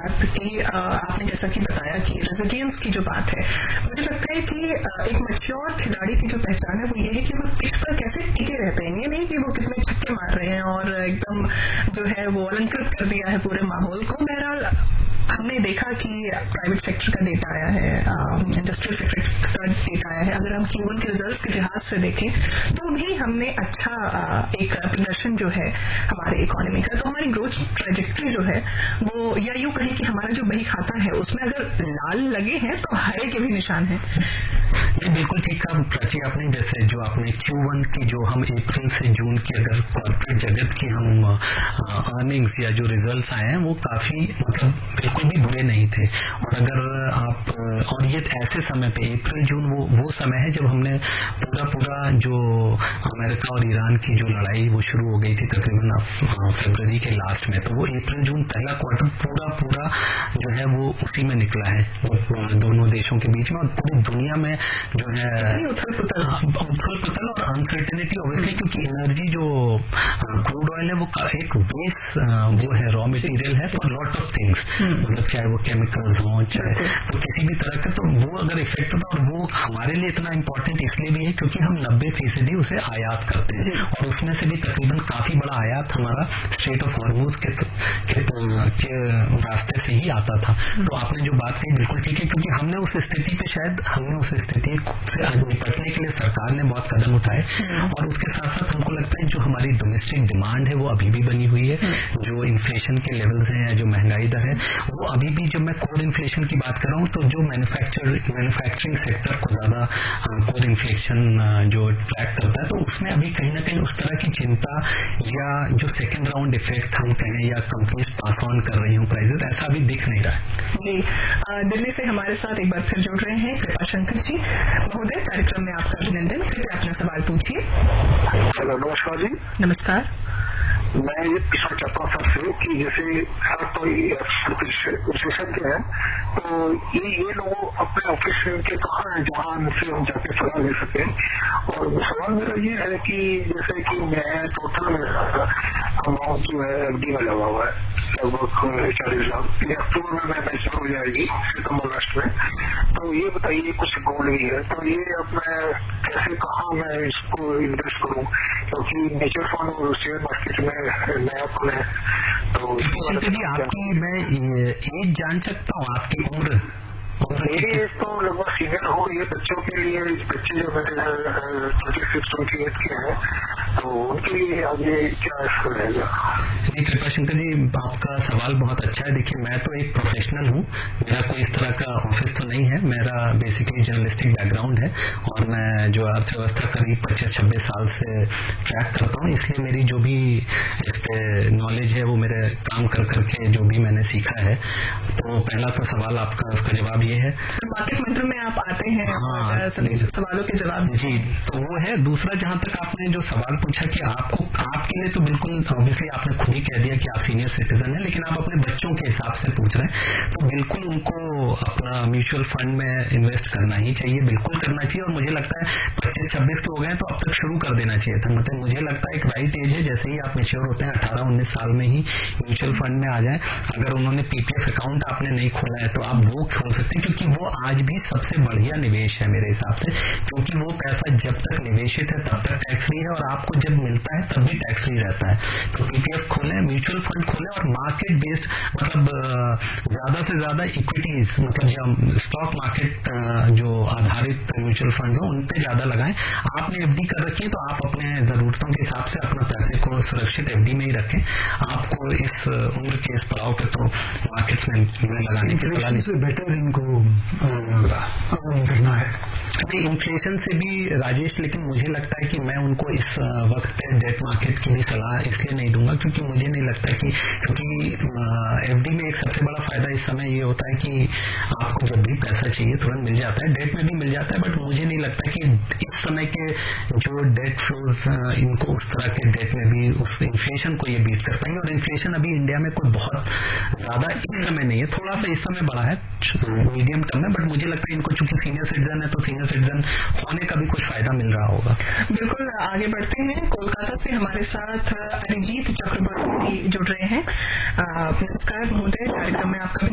बात की आपने जैसा कि बताया कि रेजिलियंस की जो बात है, मुझे लगता है कि एक मैच्योर खिलाड़ी की जो पहचान है वो ये है कि वो पिच पर कैसे टिके रहते हैं। ये नहीं कि वो कितने छक्के मार रहे हैं और एकदम जो है वो अलंकृत कर दिया है पूरे माहौल को। बहरहाल हमने देखा कि प्राइवेट सेक्टर का डेटा आया है, इंडस्ट्रियल सेक्टर का डेटा आया है। अगर हम Q1 के रिजल्ट के लिहाज से देखें तो भी हमने अच्छा एक प्रदर्शन जो है हमारे इकोनॉमी का, तो हमारी ग्रोथ ट्रेजेक्ट्री जो है वो, या यूं कहें कि हमारा जो बही खाता है उसमें अगर लाल लगे हैं तो हरे के भी निशान है। ये बिल्कुल ठीक कहा प्राची आपने। जैसे जो आपने Q1 की जो हम अप्रैल से जून की अगर कॉर्पोरेट जगत की हम अर्निंग्स या जो रिजल्ट्स आए हैं वो काफी मतलब बिल्कुल भी बुरे नहीं थे। और अगर आप और ये ऐसे समय पे अप्रैल जून वो समय है जब हमने पूरा जो अमेरिका और ईरान की जो लड़ाई वो शुरू हो गई थी तकरीबन फरवरी के लास्ट में, तो वो अप्रैल जून पहला क्वार्टर पूरा जो है वो उसी में निकला है दोनों देशों के बीच में। और पूरी दुनिया में जो है उथल पुथल और अनसर्टेनिटी ऑब्वियसली, क्योंकि एनर्जी जो क्रूड ऑयल है वो एक बेस वो है, रॉ मटेरियल है फॉर लॉट ऑफ थिंग्स, मतलब चाहे वो केमिकल्स हों चाहे तो किसी भी तरह का, तो वो अगर इफेक्ट होता है। और वो हमारे लिए इतना इम्पोर्टेंट इसलिए भी है क्योंकि हम 90% उसे आयात करते हैं और उसमें से भी तकरीबन काफी बड़ा आयात हमारा स्ट्रेट ऑफ हॉर्मुज के रास्ते से ही आता था। तो आपने जो बात कही बिल्कुल ठीक है, क्योंकि हमने उस स्थिति से निपटने के लिए सरकार ने बहुत कदम उठाए। और उसके साथ साथ हमको लगता है जो हमारी डोमेस्टिक डिमांड है वो अभी भी बनी हुई है। जो इन्फ्लेशन के लेवल्स हैं या जो महंगाई दर है वो अभी भी, जब मैं कोर इन्फ्लेशन की बात कर रहा हूँ तो जो मैन्युफैक्चरिंग सेक्टर को ज्यादा कोर इन्फ्लेशन जो ट्रैक करता है, तो उसमें अभी कहीं ना कहीं उस तरह की चिंता या जो सेकेंड राउंड इफेक्ट हम कहें या कंपनीज पास ऑन कर रही हूँ प्राइजेस, ऐसा अभी दिख नहीं रहा है। जी, दिल्ली से हमारे साथ एक बार फिर जुड़ रहे हैं कृपाशंकर जी। महोदय, कार्यक्रम में आपका अभिनंदन। कृपया अपना सवाल पूछिए। हेलो, नमस्कार जी। नमस्कार। मैं ये पूछना चाहता हूँ सबसे कि जैसे हर कोई विशेषज्ञ है, तो ये लोग अपने ऑफिस के कहाँ है जहाँ से हम जाके सलाह ले सके। और सवाल मेरा ये है कि जैसे कि मैं टोटल अमाउंट जो है FD में लगा हुआ है लगभग 40 लाख, ये अक्टूबर में मैच्योर हो जाएगी, सितंबर लास्ट में। तो ये बताइए, कुछ गोल्ड भी है, तो ये अब मैं कैसे कहाँ मैं इसको इन्वेस्ट करूँ, क्योंकि म्यूचुअल फंड और शेयर मार्केट में नयापन है। तो आपकी मैं एज जान सकता हूँ, आपकी उम्र? मेरी एज तो लगभग सीनियर हो गई है। बच्चों के लिए, बच्चे जो मेरे 26-28 के हैं, तो उनके लिए आगे क्या रहेगा? नहीं, कृपाशंकर जी, आपका सवाल बहुत अच्छा है। देखिए, मैं तो एक प्रोफेशनल हूँ, मेरा कोई इस तरह का ऑफिस तो नहीं है। मेरा बेसिकली जर्नलिस्टिक बैकग्राउंड है और मैं जो अर्थव्यवस्था करीब 25-26 साल से ट्रैक करता हूँ, इसलिए मेरी जो भी इस पे नॉलेज है वो मेरे काम कर करके जो भी मैंने सीखा है। तो पहला तो सवाल आपका, उसका जवाब ये है। मार्केट मंत्र में आप आते हैं, हाँ, सभी सवालों के जवाब जी, तो वो है। दूसरा, जहां तक आपने जो सवाल पूछा कि आपके लिए तो बिल्कुल ऑब्वियसली आपने खुद ही कह दिया कि आप सीनियर सिटीजन हैं, लेकिन आप अपने बच्चों के हिसाब से पूछ रहे हैं, तो बिल्कुल उनको अपना म्यूचुअल फंड में इन्वेस्ट करना ही चाहिए, बिल्कुल करना चाहिए। और मुझे लगता है 25-26 के हो गए तो अब तक शुरू कर देना चाहिए था। मतलब मुझे लगता है एक राइट एज है, जैसे ही आप मेच्योर होते हैं 18-19 साल में ही म्यूचुअल फंड में आ जाए। अगर उन्होंने PPF अकाउंट आपने नहीं खोला है तो आप वो खोल सकते हैं, क्योंकि वो आज भी सबसे बढ़िया निवेश है मेरे हिसाब से, क्योंकि वो पैसा जब तक निवेशित है तब तक टैक्स फ्री है और आपको जब मिलता है तब भी टैक्स फ्री रहता है। तो PPF खोलें, म्यूचुअल फंड खोलें और मार्केट बेस्ड, मतलब ज्यादा से ज्यादा इक्विटीज, मतलब जो स्टॉक मार्केट जो आधारित म्यूचुअल फंड हो उन पे ज्यादा लगाएं। आपने FD कर रखी है तो आप अपने जरूरतों के हिसाब से अपना पैसे को सुरक्षित FD में ही रखें। आपको इस उम्र के इस पड़ाव पे तो मार्केट्स में लगाने की सलाह नहीं, बेटर इनको करना है। अभी इन्फ्लेशन से भी राजेश, लेकिन मुझे लगता है कि मैं उनको इस वक्त पे डेट मार्केट की भी सलाह इसलिए नहीं दूंगा क्योंकि मुझे नहीं लगता कि, क्योंकि FD में एक सबसे बड़ा फायदा इस समय ये होता है कि आपको जब भी पैसा चाहिए तुरंत मिल जाता है, डेट में भी मिल जाता है। बट मुझे नहीं लगता कि इस समय के जो डेट फ्लोज इनको उस तरह के डेट में भी उस इन्फ्लेशन को ये बीट कर पाएंगे। और इन्फ्लेशन अभी इंडिया में कोई बहुत ज्यादा इस समय नहीं है, थोड़ा सा इस समय बढ़ा है मीडियम टर्म में, बट मुझे लगता है इनको चूंकि सीनियर सिटीजन है तो सीनियर सिटीजन होने का भी कुछ फायदा मिल रहा होगा। बिल्कुल। आगे बढ़ते हैं। कोलकाता से हमारे साथ अरिजीत चक्रवर्ती जुड़ रहे हैं। नमस्कार महोदय, कार्यक्रम में आपका